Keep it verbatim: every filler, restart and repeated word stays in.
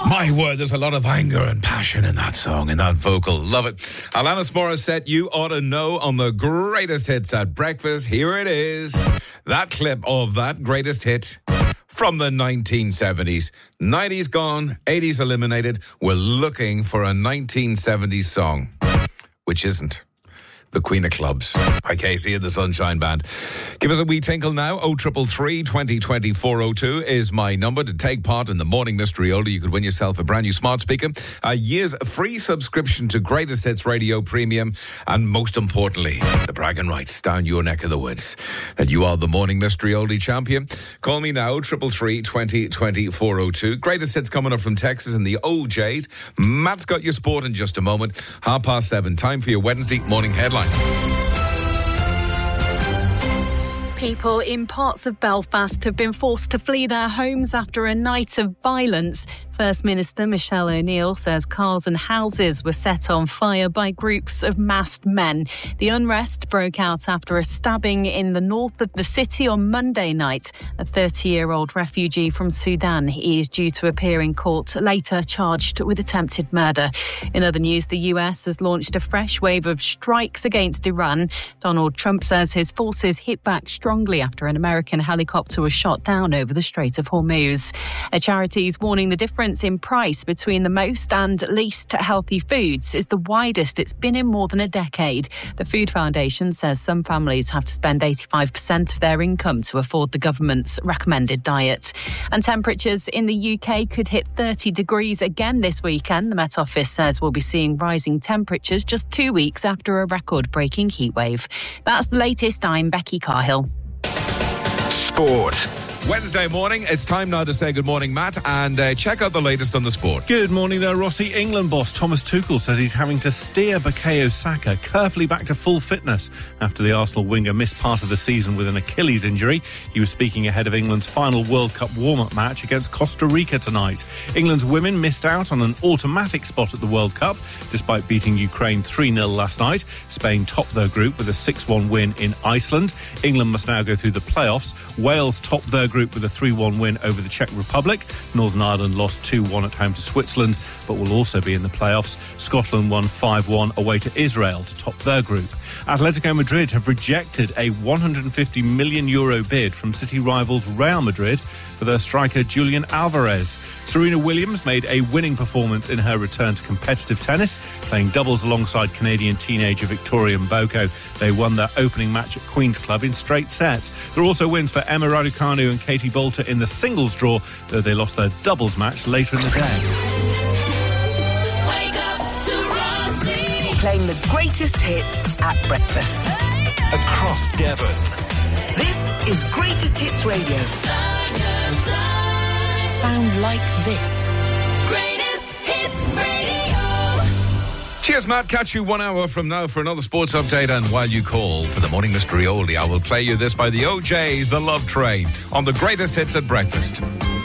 My word, there's a lot of anger and passion in that song, in that vocal. Love it. Alanis Morissette, You Ought to Know, on the greatest hits at breakfast. Here it is. That clip of that greatest hit from the nineteen seventies. nineties gone, eighties eliminated. We're looking for a nineteen seventies song, which isn't the Queen of Clubs by Casey and the Sunshine Band. Give us a wee tinkle now. oh three three, twenty twenty, four oh two is my number to take part in the Morning Mystery Oldie. You could win yourself a brand new smart speaker, a year's free subscription to Greatest Hits Radio Premium, and most importantly, the bragging rights down your neck of the woods that you are the Morning Mystery Oldie champion. Call me now, oh three three, twenty twenty, four oh two. Greatest Hits coming up from Texas and the O Js. Matt's got your sport in just a moment. Half past seven. Time for your Wednesday morning headline. People in parts of Belfast have been forced to flee their homes after a night of violence. First Minister Michelle O'Neill says cars and houses were set on fire by groups of masked men. The unrest broke out after a stabbing in the north of the city on Monday night. A thirty-year-old refugee from Sudan is due to appear in court later, charged with attempted murder. In other news, the U S has launched a fresh wave of strikes against Iran. Donald Trump says his forces hit back strongly after an American helicopter was shot down over the Strait of Hormuz. A charity is warning the difference in price between the most and least healthy foods is the widest it's been in more than a decade. The Food Foundation says some families have to spend eighty-five percent of their income to afford the government's recommended diet. And temperatures in the U K could hit thirty degrees again this weekend. The Met Office says we'll be seeing rising temperatures just two weeks after a record-breaking heatwave. That's the latest. I'm Becky Carhill. Sport. Wednesday morning, it's time now to say good morning, Matt, and uh, check out the latest on the sport. Good morning there, Rossi. England boss Thomas Tuchel says he's having to steer Bukayo Saka carefully back to full fitness after the Arsenal winger missed part of the season with an Achilles injury. He was speaking ahead of England's final World Cup warm-up match against Costa Rica tonight. England's women missed out on an automatic spot at the World Cup despite beating Ukraine three nil last night. Spain topped their group with a six one win in Iceland. England must now go through the playoffs. Wales topped their group with a three one win over the Czech Republic. Northern Ireland lost two one at home to Switzerland, but will also be in the playoffs. Scotland won five one away to Israel to top their group. Atletico Madrid have rejected a one hundred fifty million euro bid from city rivals Real Madrid for their striker Julian Alvarez. Serena Williams made a winning performance in her return to competitive tennis, playing doubles alongside Canadian teenager Victoria Mboko. They won their opening match at Queen's Club in straight sets. There are also wins for Emma Raducanu and Katie Bolter in the singles draw, though they lost their doubles match later in the day. Wake up to Rossi. Playing the greatest hits at breakfast. Across Devon. This is Greatest Hits Radio. Sound like this. Greatest Hits Radio. Cheers, Matt. Catch you one hour from now for another sports update. And while you call for the Morning Mystery Oldie, I will play you this by the O Js, The Love Train, on the Greatest Hits at breakfast.